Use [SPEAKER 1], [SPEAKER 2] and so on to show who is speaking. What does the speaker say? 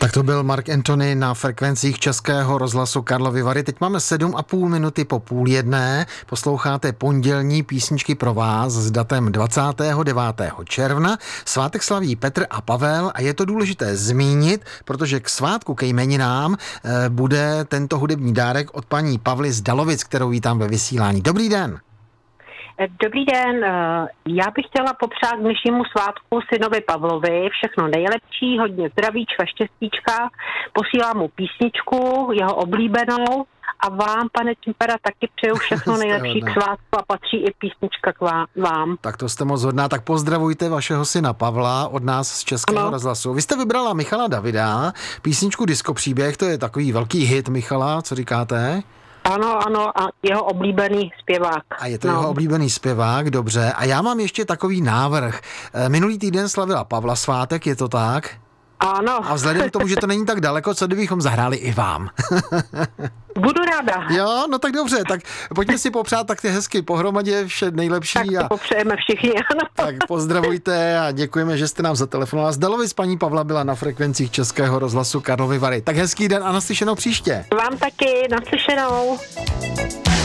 [SPEAKER 1] Tak to byl Mark Anthony na frekvencích Českého rozhlasu Karlovy Vary. Teď máme 7,5 minuty po 12:30. Posloucháte pondělní písničky pro vás s datem 29. června. Svátek slaví Petr a Pavel a je to důležité zmínit, protože k svátku, ke jmeninám, bude tento hudební dárek od paní Pavly z Dalovic, kterou vítám ve vysílání. Dobrý den.
[SPEAKER 2] Dobrý den, já bych chtěla popřát k dnešnímu svátku synovi Pavlovi všechno nejlepší, hodně zdravíčka, štěstíčka, posílám mu písničku, jeho oblíbenou a vám, pane Čimpera, taky přeju všechno nejlepší k svátku a patří i písnička k vám.
[SPEAKER 1] Tak to jste moc hodná, tak pozdravujte vašeho syna Pavla od nás z Českého rozhlasu. Vy jste vybrala Michala Davida, písničku Disco příběh, to je takový velký hit Michala, co říkáte?
[SPEAKER 2] Ano, a jeho oblíbený zpěvák.
[SPEAKER 1] A je to jeho oblíbený zpěvák, dobře. A já mám ještě takový návrh. Minulý týden slavila Pavla svátek, je to tak?
[SPEAKER 2] Ano.
[SPEAKER 1] A vzhledem k tomu, že to není tak daleko, co kdybychom zahráli i vám?
[SPEAKER 2] Budu ráda.
[SPEAKER 1] Jo, no tak dobře, tak pojďme si popřát tak hezky pohromadě vše nejlepší.
[SPEAKER 2] Tak to popřejeme všichni, ano.
[SPEAKER 1] Tak pozdravujte a děkujeme, že jste nám zatelefonovala. Z Dalovic paní Pavla byla na frekvencích Českého rozhlasu Karlovy Vary. Tak hezký den a naslyšenou příště.
[SPEAKER 2] Vám taky, naslyšenou.